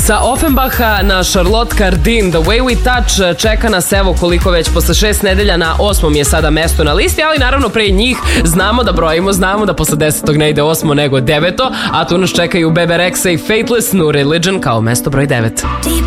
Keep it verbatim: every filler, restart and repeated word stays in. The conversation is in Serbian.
Sa Offenbacha na Charlotte Cardin, The Way We Touch, čeka nas evo koliko već posle šest nedelja, na osmom je sada mesto na listi, ali naravno pre njih znamo da brojimo, znamo da posle desetog ne ide osmo nego deveto, a tu nas čekaju Bebe Rexha i Fateless, New Religion kao mesto broj devet.